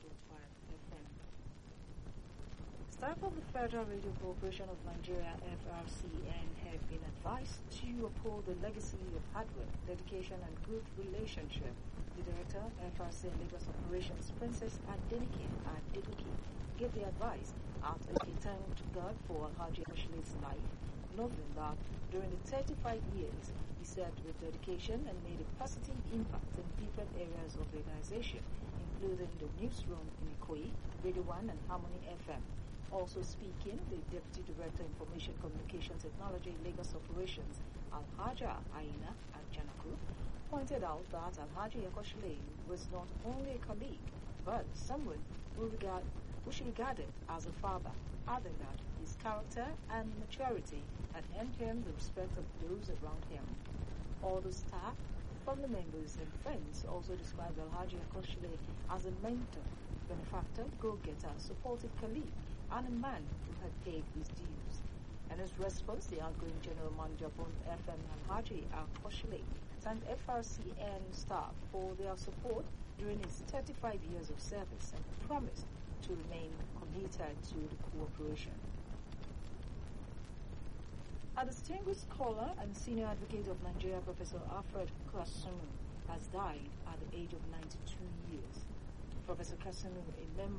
FM. Staff of the Federal Radio Corporation of Nigeria (FRCN) have been advised to uphold the legacy of hard work, dedication, and good relationship. The Director, FRCN Lagos Operations, Princess Adenike Adegoke, gave the advice after he thanked God for Alhaji Akoshile's life, noting that during the 35 years he served with dedication and made a positive impact in different areas of the organization, including the newsroom in Ikoyi, Radio 1 and Harmony FM. Also speaking, the Deputy Director Information Communication Technology Lagos Operations, Alhaja Aina Ajanaku, pointed out that Alhaji Akoshile was not only a colleague, but someone who she regarded as a father, adding that his character and maturity had earned him the respect of those around him. All the staff, family members and friends also described Alhaji Akoshile as a mentor, benefactor, go-getter, supportive colleague, and a man who had paid his dues. In his response, the outgoing General Manager of Bond FM, Alhaji Akoshile, thanked FRCN staff for their support during his 35 years of service and promised to remain committed to the cooperation. A distinguished scholar and senior advocate of Nigeria, Professor Alfred Kasunu, has died at the age of 92 years. Professor Kasunu, a member